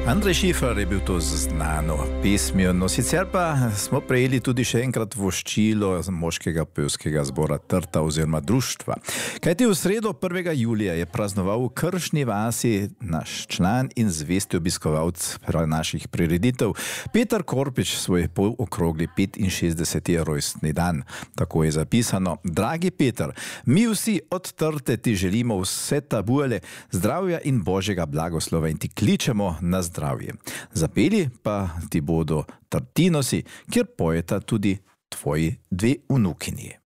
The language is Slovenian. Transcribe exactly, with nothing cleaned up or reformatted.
Andrej Šifer je bil to z znano pesmijo, no sicer pa smo prejeli tudi še enkrat voščilo moškega pevskega zbora Trta oziroma društva. Kajti v sredo prvega julija je praznoval v Kršni vasi naš član in zvesti obiskovalc naših prireditev Peter Korpič svoj polokrogli petinšestdeseti rojstni dan. Tako je zapisano. Dragi Peter, mi vsi od Trte ti želimo vse tabule, zdravja in božjega blagoslova in ti kličemo na zdravje. Zapeli pa ti bodo Trtinosi, kjer pojeta tudi tvoji dve vnukinji.